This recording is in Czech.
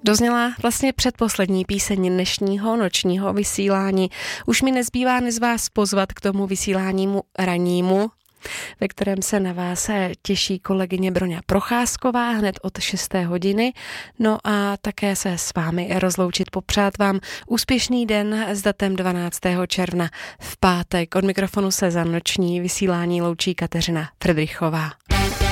Dozněla vlastně předposlední píseň dnešního nočního vysílání. Už mi nezbývá než vás pozvat k tomu vysílánímu rannímu, ve kterém se na vás těší kolegyně Broňa Procházková hned od 6. hodiny. No a také se s vámi rozloučit, popřát vám úspěšný den s datem 12. června v pátek. Od mikrofonu se za noční vysílání loučí Kateřina Fridrichová.